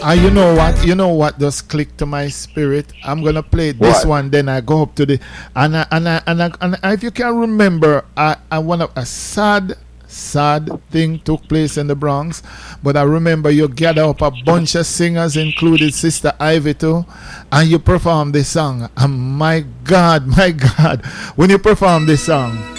You know what? You know what just clicked to my spirit? I'm gonna play this What? one. Then I go up to the and if you can remember, I one of a sad thing took place in the Bronx. But I remember you gather up a bunch of singers, included Sister Ivy too, and you perform this song. And my God, when you perform this song.